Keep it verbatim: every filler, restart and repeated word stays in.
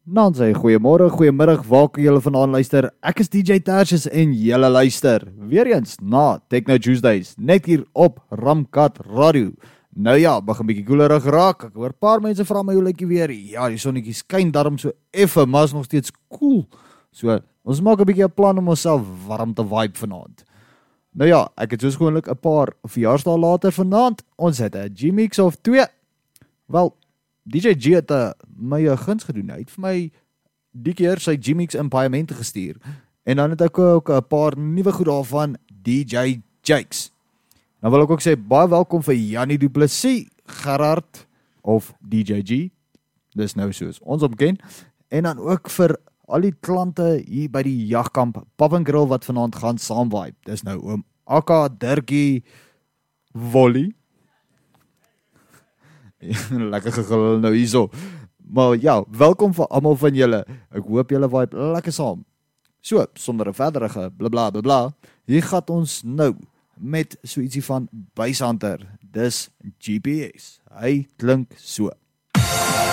Dan sê goeiemôre, goeiemiddag, waar kan julle vanaand luister? Ek is D J Tertius en julle luister weer eens na Techno Tuesdays, net hier op Ramkat Radio. Nou ja, begin bietjie koelerig raak. Ek hoor paar mense vra my hoe lyk die weer. Ja, die sonnetjie skyn darm so effe, maar is nog steeds koel. So, ons maak 'n bietjie 'n plan om onsself warm te vibe vanaand. Nou ja, ek het soos gewoonlik 'n paar verjaarsdae later vanaand. Ons het 'n G-Mix of twee. Wel, D J G het uh, my 'n guns gedoen. Hy het vir my die keer sy G-Mix in paaiement gestuur. En dan het ek ook 'n paar nuwe goed daarvan D J Jakes. Nou wil ek ook sê baie welkom vir Jannie Du Plessis, Gerard of D J G. Dis nou soos ons hom ken. En dan ook vir al die klante hier by die jagkamp Pub and Grill wat vanaand gaan saam vibe. Dis nou oom Akka, Dirkie, Wolly. Lekker gegil nou hierso. Maar ja, welkom vir almal van julle. Ek hoop julle vibe lekker saam. So, sonder 'n verdere blabla bla bla, hier gaan ons nou met so ietsie van Basshunter. Dis G P S. Hy klink so.